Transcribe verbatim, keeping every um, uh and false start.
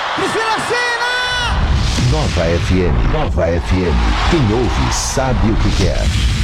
Priscila Senna! Nova F M, Nova F M. Quem ouve sabe o que quer.